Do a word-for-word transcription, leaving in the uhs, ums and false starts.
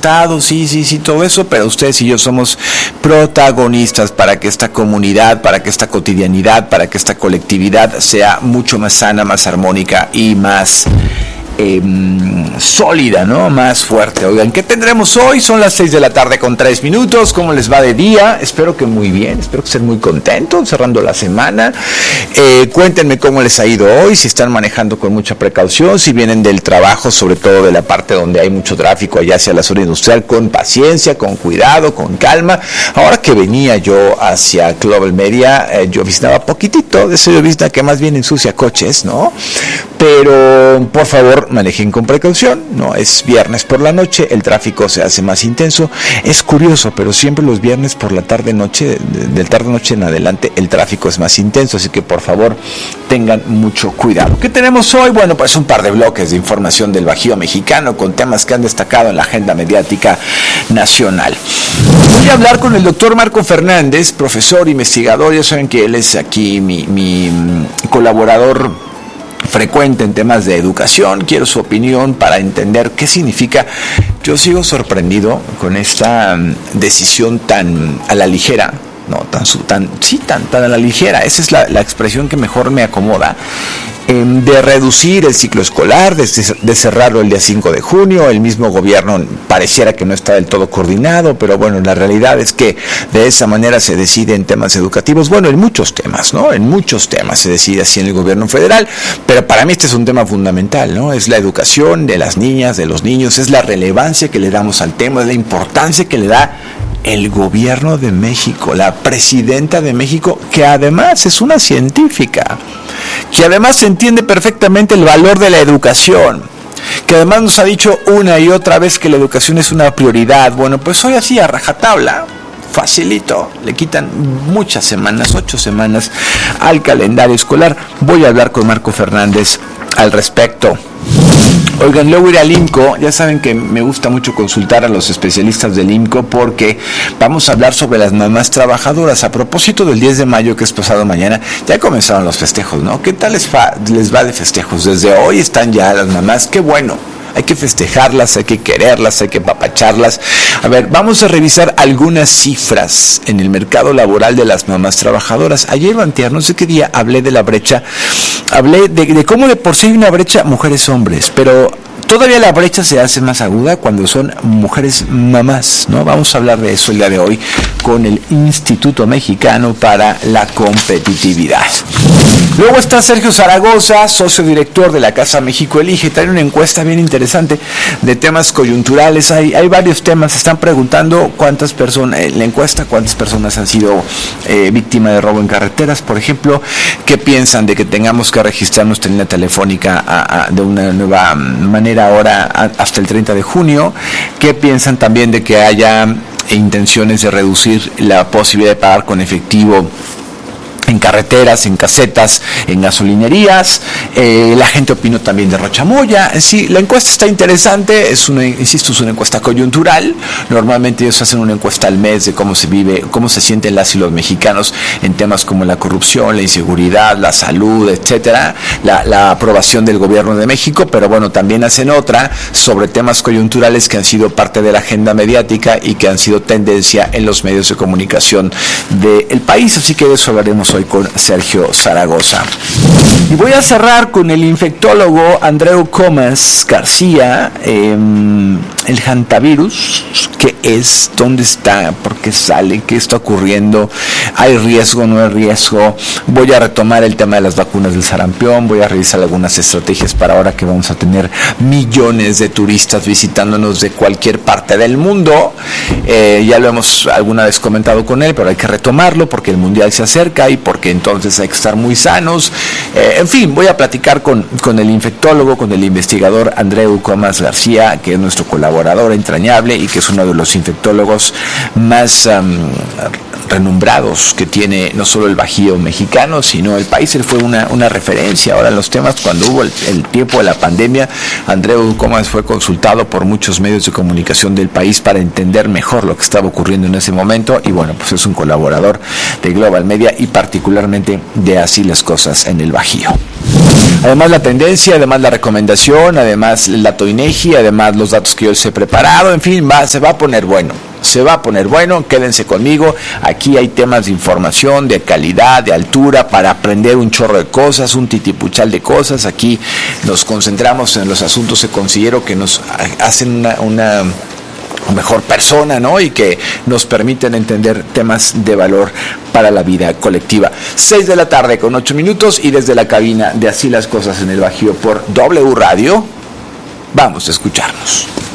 Estado, sí, sí, sí, todo eso, pero ustedes y yo somos protagonistas para que esta comunidad, para que esta cotidianidad, para que esta colectividad sea mucho más sana, más armónica y más Eh, sólida, ¿no? Más fuerte. Oigan, ¿qué tendremos hoy? Son las seis de la tarde con tres minutos. ¿Cómo les va de día? Espero que muy bien, espero que estén muy contentos, cerrando la semana. Eh, cuéntenme cómo les ha ido hoy, si están manejando con mucha precaución, si vienen del trabajo, sobre todo de la parte donde hay mucho tráfico, allá hacia la zona industrial, con paciencia, con cuidado, con calma. Ahora que venía yo hacia Global Media, eh, yo visitaba poquitito de esa llovizna que más bien ensucia coches, ¿no? Pero, por favor, manejen con precaución, ¿no? Es viernes por la noche, el tráfico se hace más intenso. Es curioso, pero siempre los viernes por la tarde-noche, del tarde-noche en adelante, el tráfico es más intenso, así que por favor tengan mucho cuidado. ¿Qué tenemos hoy? Bueno, pues un par de bloques de información del Bajío mexicano con temas que han destacado en la agenda mediática nacional. Voy a hablar con el doctor Marco Fernández, profesor, investigador. Ya saben que él es aquí mi, mi colaborador frecuente en temas de educación. Quiero su opinión para entender qué significa. Yo sigo sorprendido con esta decisión tan a la ligera, no tan tan sí tan tan a la ligera. Esa es la, la expresión que mejor me acomoda. De reducir el ciclo escolar, de, de cerrarlo el día cinco de junio. El mismo gobierno pareciera que no está del todo coordinado, pero bueno, la realidad es que de esa manera se decide en temas educativos, bueno, en muchos temas, ¿no? En muchos temas se decide así en el gobierno federal, pero para mí este es un tema fundamental, ¿no? Es la educación de las niñas, de los niños, es la relevancia que le damos al tema, es la importancia que le da el gobierno de México, la presidenta de México, que además es una científica, que además entiende perfectamente el valor de la educación, que además nos ha dicho una y otra vez que la educación es una prioridad. Bueno, pues hoy así a rajatabla, facilito, le quitan muchas semanas, ocho semanas al calendario escolar. Voy a hablar con Marco Fernández al respecto. Oigan, luego ir al I M C O. Ya saben que me gusta mucho consultar a los especialistas del I M C O porque vamos a hablar sobre las mamás trabajadoras. A propósito del diez de mayo, que es pasado mañana, ya comenzaron los festejos, ¿no? ¿Qué tal les va, les va de festejos? Desde hoy están ya las mamás. ¡Qué bueno! Hay que festejarlas, hay que quererlas, hay que papacharlas. A ver, vamos a revisar algunas cifras en el mercado laboral de las mamás trabajadoras. Ayer o antier, no sé qué día, hablé de la brecha, hablé de, de cómo de por sí hay una brecha mujeres-hombres, pero todavía la brecha se hace más aguda cuando son mujeres mamás, ¿no? Vamos a hablar de eso el día de hoy con el Instituto Mexicano para la Competitividad. Luego está Sergio Zaragoza, socio director de la Casa México Elige. Trae una encuesta bien interesante de temas coyunturales. Hay, hay varios temas. Se están preguntando cuántas personas, en la encuesta, cuántas personas han sido eh, víctimas de robo en carreteras, por ejemplo. ¿Qué piensan de que tengamos que registrar nuestra línea telefónica a, a, de una nueva manera ahora a, hasta el treinta de junio? ¿Qué piensan también de que haya intenciones de reducir la posibilidad de pagar con efectivo en carreteras, en casetas, en gasolinerías? Eh, la gente opinó también de Rochamoya. Sí, la encuesta está interesante, es una, insisto, es una encuesta coyuntural. Normalmente ellos hacen una encuesta al mes de cómo se vive, cómo se sienten las y los mexicanos en temas como la corrupción, la inseguridad, la salud, etcétera, la, la aprobación del gobierno de México, pero bueno, también hacen otra sobre temas coyunturales que han sido parte de la agenda mediática y que han sido tendencia en los medios de comunicación del país. Así que de eso hablaremos hoy con Sergio Zaragoza. Y voy a cerrar con el infectólogo Andreu Comas García. Eh, el hantavirus, ¿qué es? ¿Dónde está? ¿Por qué sale? ¿Qué está ocurriendo? ¿Hay riesgo? ¿No hay riesgo? Voy a retomar el tema de las vacunas del sarampión. Voy a revisar algunas estrategias para ahora que vamos a tener millones de turistas visitándonos de cualquier parte del mundo. Eh, ya lo hemos alguna vez comentado con él, pero hay que retomarlo porque el mundial se acerca y porque entonces hay que estar muy sanos. Eh, en fin, voy a platicar con, con el infectólogo, con el investigador Andreu Comas García, que es nuestro colaborador entrañable y que es uno de los infectólogos más um, renombrados que tiene no solo el Bajío mexicano, sino el país. Él fue una, una referencia ahora en los temas. Cuando hubo el, el tiempo de la pandemia, Andreu Comas fue consultado por muchos medios de comunicación del país para entender mejor lo que estaba ocurriendo en ese momento, y bueno, pues es un colaborador de Global Media y particularmente de Así las Cosas en el Bajío. Además la tendencia, además la recomendación, además el dato INEGI, además los datos que yo les he preparado, en fin, va, se va a poner bueno. Se va a poner bueno, quédense conmigo. Aquí hay temas de información, de calidad, de altura, para aprender un chorro de cosas, un titipuchal de cosas. Aquí nos concentramos en los asuntos que considero que nos hacen una, una mejor persona, ¿no? Y que nos permiten entender temas de valor para la vida colectiva. seis de la tarde con ocho minutos y desde la cabina de Así las Cosas en el Bajío por W Radio, vamos a escucharnos.